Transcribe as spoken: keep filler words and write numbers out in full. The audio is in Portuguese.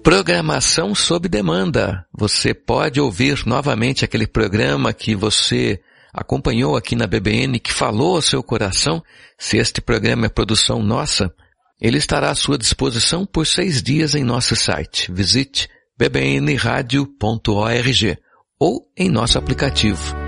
Programação sob demanda. Você pode ouvir novamente aquele programa que você acompanhou aqui na B B N, que falou ao seu coração. Se este programa é produção nossa, ele estará à sua disposição por seis dias em nosso site. Visite b b n radio ponto org ou em nosso aplicativo.